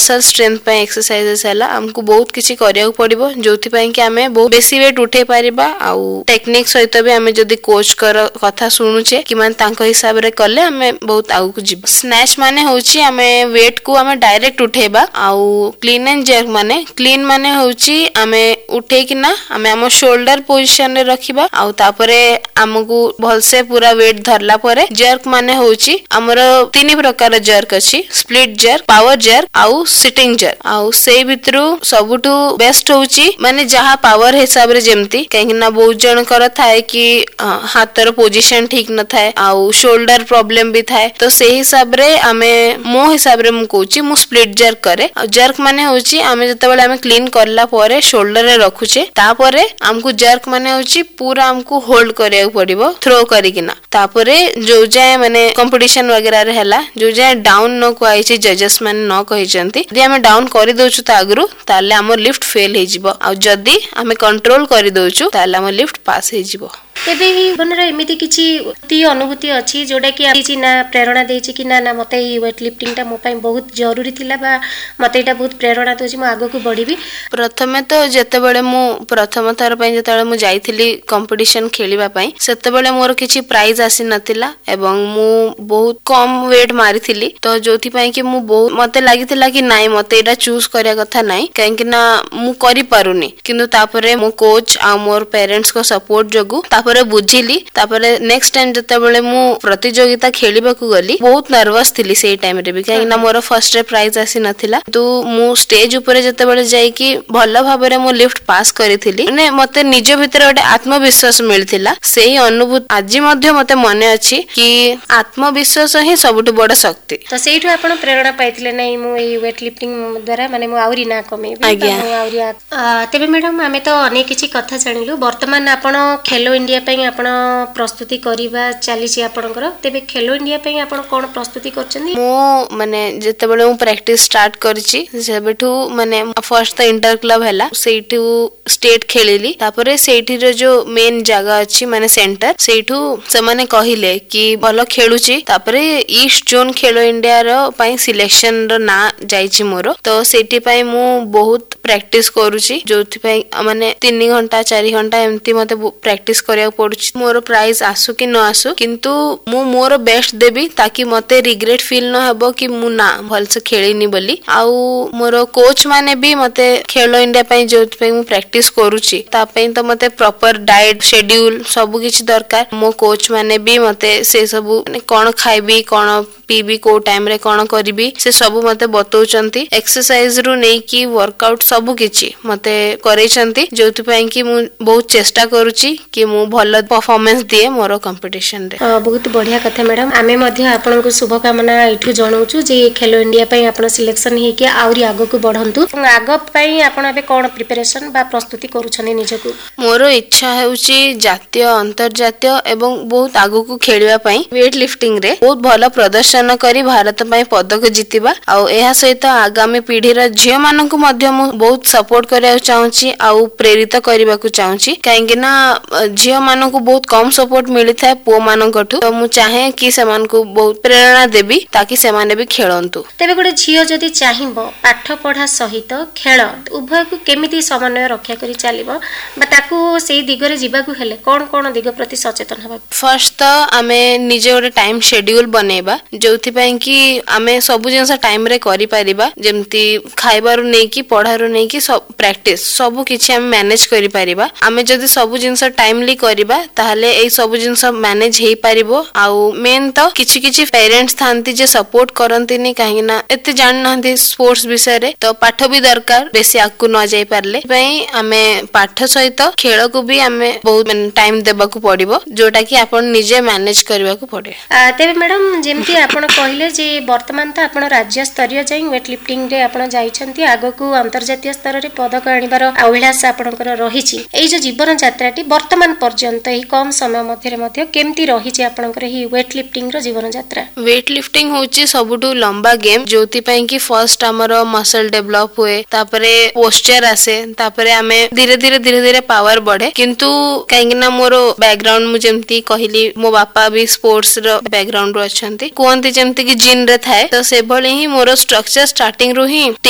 muscle strength पे exercises है हमको बहुत किसी करिया पड़िबो जोथि पई कि हमें बहुत बेसी वेट उठे पारिबा आउ टेक्निक सहित भी हमें जदी कोच कर कथा सुनुचे कि मान तांको हिसाब रे करले हमें बहुत आगु को जीव स्नैच माने होची हमें वेट को हमें डायरेक्ट उठेबा आउ क्लीन एंड जर्क माने क्लीन माने होची हमें उठे कि ना हमें हम शोल्डर पोजीशन रे रखिबा आउ तापरे हमकु भलसे पूरा वेट धरला परे जर्क माने होची हमर तीन प्रकार जर्क अछि स्प्लिट जर्क पावर जर्क आउ सिटिंग जर्क आउ से भितरु सबुटु बेस्ट होची माने जहा पावर हिसाब रे जेमती कहीं ना बहुत जन कर थाए कि हाथर पोजीशन ठीक न थाए आउ शोल्डर प्रॉब्लम भी थाए तो से हिसाब रे हमें मो हिसाब रे मु कहूची मु स्प्लिट जर्क करे जर्क माने होची हमें जते बेले हमें क्लीन करला परे शोल्डर रे रखुचे तापरे हमकु जर्क माने होची पूरा हमकु होल्ड करिया पड़िबो थ्रो करिकिना तापरे जो जाय माने कंपटीशन वगैरह रे हला जो जाय डाउन न कोइ छै जजेस माने न कहि जंती यदि हमें डाउन करि दोछु त आगरु ताले हमर लिफ्ट फेल हे जिवो आ जदी हमें कंट्रोल करि दोछु ताले हमर लिफ्ट पास हे जिवो तेबे बनर एमिति किछि अनुभूति अछि जोडा कि आछि ना प्रेरणा देछि कि ना मते वेट लिफ्टिंग ता मो पई बहुत जरूरी थिला बा मते एटा बहुत प्रेरणा दोछि मो आगो को बढ़िबी प्रथमे तो जते बेले मु प्रथम थर पई जते बेले मु जाईथिली कंपटीशन खेलिबा पई सेते बेले मोर किछि प्राइज आसी नथिला एवं मु बहुत कम वेट मारिथिली तो जोथि पई कि मु बहुत मते लागिथिला कि नाइ मते एटा चूज करिया कथा नाइ काहे कि ना मु करि पारुनी किंतु तापरे मो कोच आ मोर पेरेंट्स को सपोर्ट जगु तापरे बुझिली तापरे नेक्स्ट टाइम जते बेले मु प्रतियोगिता खेलिबा को गली बहुत नर्वस थिली सेही टाइम रे भी काहे ना मोर फर्स्ट रे प्राइज आसी नथिला तो मु स्टेज ऊपर जते बेले जाई कि भल भाबरे मु लिफ्ट पास करिथिली ने मते निज भितर ओटे आत्मविश्वास मिलथिला सेही अनुभूति आज मध्ये मते मने अछि कि आत्मविश्वास ही सबटु बड़ शक्ति तो सेहिठु आपण प्रेरणा पाइथिले नै मु ए वेट लिफ्टिंग द्वारा माने मु आउरी ना कमेबी आउरी तेबे मैडम हमें तो अनेक किछि कथा जानिलु वर्तमान आपण खेलो इंडिया पई आपण प्रस्तुति करिबा चली छी आपनकर तेबे खेलो इंडिया पई आपण कोन प्रस्तुति करचनी मो माने जते बेले मु प्रैक्टिस स्टार्ट करची सेबेठु माने फर्स्ट तो इंटर क्लब हैला सेठु स्टेट खेलिली तापरे सेठी रो जो मेन जगह अछि माने सेंटर सेठु से माने कहिले कि भलो खेलुची तापरे ईस्ट जोन खेलो इंडिया रो पई सिलेक्शन रो ना जाईची मोरो तो सेठी पई मु बहुत प्रैक्टिस करूची जोथि पई माने 3 घंटा 4 घंटा एम्ति मते प्रैक्टिस करिया पड़ुची मोर प्राइज आसु कि न आसु किंतु मु मोर बेस्ट देबी ताकि मते रिग्रेट फील न हेबो कि मु ना भलसे खेलिनी बोली आउ मोर कोच माने भी मते खेलो इंडिया पई जोथि पई मु प्रैक्टिस करूची ता पई तो मते प्रॉपर डाइट शेड्यूल सब किछि दरकार मो कोच माने भी मते से सब कोन खाइबी कोन पीबी को टाइम रे कोन करबी से सब मते बतौचंती एक्सरसाइज रु नै कि वर्कआउट सब किछि मते करैचंती जोथि पई कि मु बहुत चेष्टा करूची कि मु भल परफॉर्मेंस दिए मोर कंपटीशन रे बहुत बढ़िया कथा मैडम आमे मध्ये आपन को शुभ कामना इठु जणाउछु जे खेलो इंडिया पई आपन सिलेक्शन हे के आउरी आगो को बढ़ंतु आगो पई आपन अबे कोन प्रिपरेशन बा प्रस्तुति करूछनी निजको मोर इच्छा हेउची जातीय अंतर्जातीय एवं बहुत आगो को खेलिबा पई वेट लिफ्टिंग रे बहुत भल प्रदर्शन करी भारत पई पदक जितिबा आ एहा सहित आगामी पीढ़ी रा झियो मानन को मध्ये मु बहुत सपोर्ट करिया चाहूची आ प्रेरित करबा को चाहूची काहे कि ना झियो मानन को बहुत कम सपोर्ट मिली थाए पो मानन कठु तो मु चाहे कि समान को बहुत प्रेरणा देबी ताकि से माने भी खेलंतु तेबे गुडे झियो जदी चाहिबो पाठ पढ़ा सहित खेल उभय को केमिति समन्वय रक्षा करी चालिबो बा ताकू सेही दिगरे जीवा को हेले कोन कोन दिग प्रति सचेतन हबा फर्स्ट तो आमे निजे ओटे टाइम शेड्यूल बनेबा जोथि पई कि आमे सब जिंस टाइम रे करि परिबा जेमति खाइबारु नै कि पढ़ारु नै कि सब प्रैक्टिस सब किछि हम मैनेज करि परिबा आमे जदी सब जिंस टाइमली करिबा ताहले ए सब जिंस मैनेज हेई परिबो आउ मेन तो किछि किछि पेरेंट्स थांती जे सपोर्ट करंतिनी काहेना एते जान नहंती स्पोर्ट्स विषय रे तो पाठ भी दरकार बेसी आकु न जाई परले पई आमे पाठ सहित खेल को भी आमे बहुत टाइम देबा को पड़िबो जोटा कि आपण निजे मैनेज करबा को पड़े तेबे मैडम जेमति आपण कहिले जे वर्तमान त आपण राज्य स्तरीय जाई वेट लिफ्टिंग रे आपण जाईछंती आगो को अंतर्जातीय स्तर रे पदक आनिबार अभिलाष आपणकर रहिछि एई जो जीवन यात्राटी वर्तमान पर्यंत एही कम समय मध्य केमती रहिछि आपणकर ही वेट लिफ्टिंग रो जीवन यात्रा वेट लिफ्टिंग होछि सबुटु लंबा गेम जोति पई कि फर्स्ट हमरो मसल डेवलप हुए तापरे पोस्चर आसे तापरे हमें धीरे धीरे पावर बढ़े किंतु काहेकिना मोर बैकग्राउंड मु जेमती कहिली मो बापा भी स्पोर्ट्स रो बैकग्राउंड रो अछंती कोंती जेमती कि जिन रे थाए तो से भले ही मोर स्ट्रक्चर स्टार्टिंग रो ही